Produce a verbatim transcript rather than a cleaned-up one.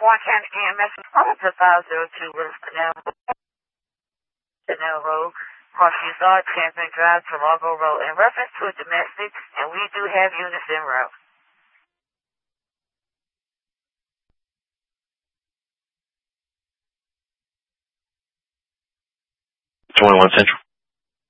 one County E M S to five zero two West Canal, Canal Road, across Yzard Champion Drive to Largo Road. In reference to a domestic, and we do have units en route. twenty-one Central.